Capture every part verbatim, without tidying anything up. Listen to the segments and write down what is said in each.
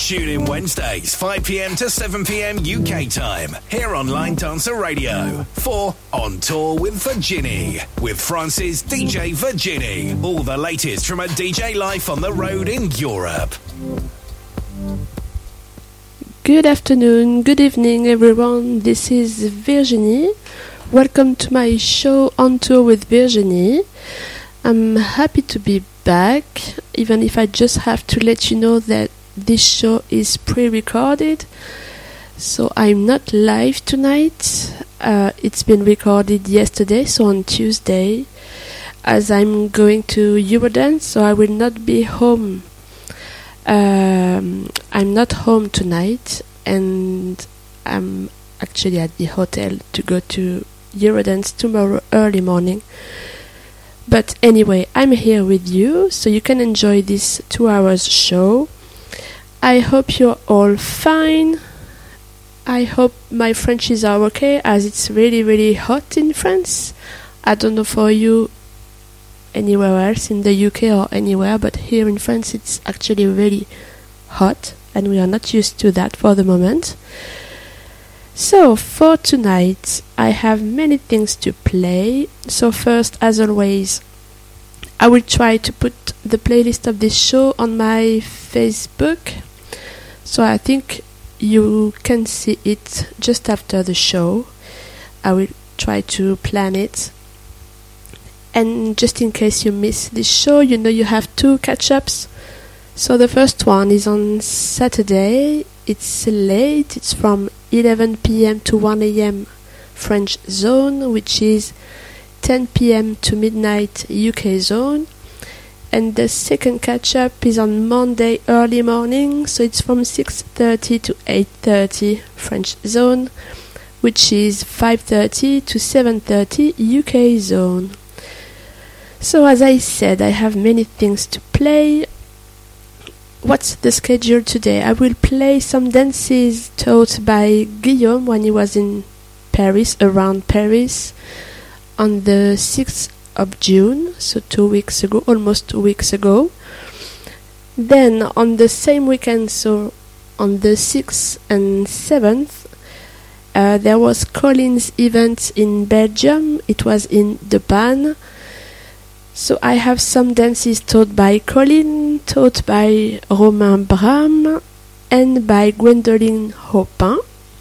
Tune in Wednesdays, five p.m. to seven p.m. U K time, here on Line Dancer Radio, for On Tour with Virginie, with France's D J Virginie. All the latest from a D J life on the road in Europe. Good afternoon, good evening everyone, this is Virginie. Welcome to my show On Tour with Virginie. I'm happy to be back, even if I just have to let you know that this show is pre-recorded, so I'm not live tonight. Uh, it's been recorded yesterday, so on Tuesday, as I'm going to Eurodance, so I will not be home. Um, I'm not home tonight, and I'm actually at the hotel to go to Eurodance tomorrow early morning. But anyway, I'm here with you, so you can enjoy this two hours show. I hope you're all fine. I hope my Frenchies are okay, as it's really, really hot in France. I don't know for you anywhere else in the U K or anywhere, but here in France it's actually really hot, and we are not used to that for the moment. So, for tonight, I have many things to play. So first, as always, I will try to put the playlist of this show on my Facebook. So I think you can see it just after the show. I will try to plan it. And just in case you miss this show, you know you have two catch-ups. So the first one is on Saturday. It's late. It's from eleven p.m. to one a.m. French zone, which is ten p.m. to midnight U K zone. And the second catch-up is on Monday early morning, so it's from six thirty to eight thirty French zone, which is five thirty to seven thirty U K zone. So as I said, I have many things to play. What's the schedule today? I will play some dances taught by Guillaume when he was in Paris, around Paris, on the sixth of June, so two weeks ago, almost two weeks ago. Then on the same weekend, so on the sixth and seventh, uh, there was Colin's event in Belgium. It was in De Panne. So I have some dances taught by Colin, taught by Romain Bram, and by Gwendoline Hopin.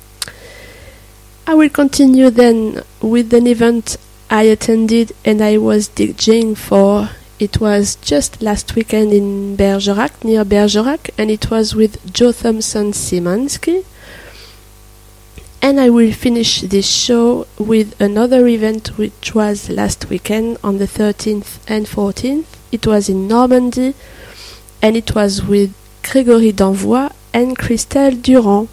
I will continue then with an event I attended and I was DJing for. It was just last weekend in Bergerac, near Bergerac, and it was with Joe Thompson Simansky. And I will finish this show with another event which was last weekend on the thirteenth and fourteenth. It was in Normandy, and it was with Grégory Danvois and Christelle Durand.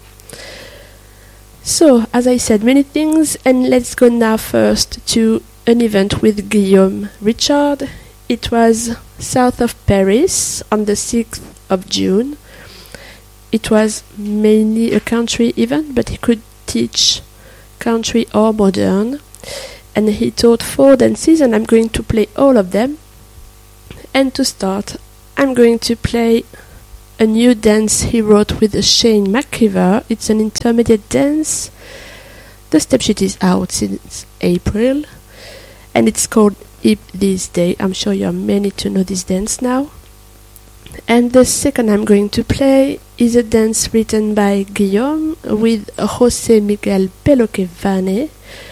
So, as I said, many things, and let's go now first to an event with Guillaume Richard. It was south of Paris on the sixth of June. It was mainly a country event, but he could teach country or modern, and he taught four dances, and I'm going to play all of them. And to start, I'm going to play a new dance he wrote with Shane McKeever. It's an intermediate dance. The step sheet is out since April, and it's called Hip This Day. I'm sure you're many to know this dance now. And the second I'm going to play is a dance written by Guillaume with José Miguel Peloque-Vane.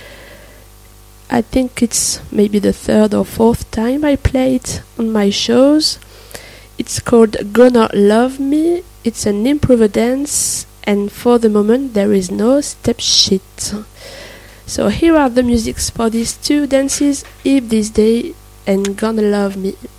I think it's maybe the third or fourth time I play it on my shows. It's called Gonna Love Me. It's an improv dance, and for the moment there is no step sheet. So here are the musics for these two dances, Hip This Day and Gonna Love Me.